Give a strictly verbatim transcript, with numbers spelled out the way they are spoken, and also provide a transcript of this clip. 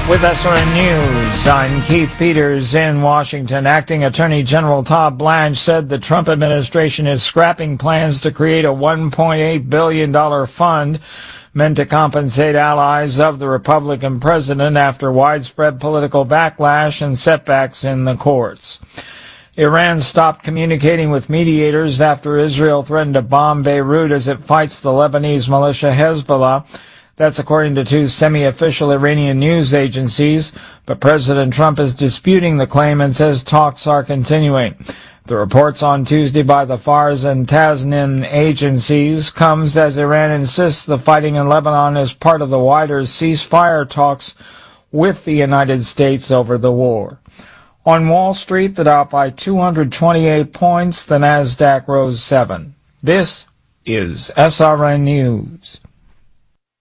With S R N News, I'm Keith Peters in Washington. Acting Attorney General Todd Blanche said the Trump administration is scrapping plans to create a one point eight billion dollars fund meant to compensate allies of the Republican president after widespread political backlash and setbacks in the courts. Iran stopped communicating with mediators after Israel threatened to bomb Beirut as it fights the Lebanese militia Hezbollah. That's according to two semi-official Iranian news agencies, but President Trump is disputing the claim and says talks are continuing. The reports on Tuesday by the Fars and Tasnim agencies comes as Iran insists the fighting in Lebanon is part of the wider ceasefire talks with the United States over the war. On Wall Street, the Dow by two hundred twenty-eight points, the Nasdaq rose seven. This is S R N News.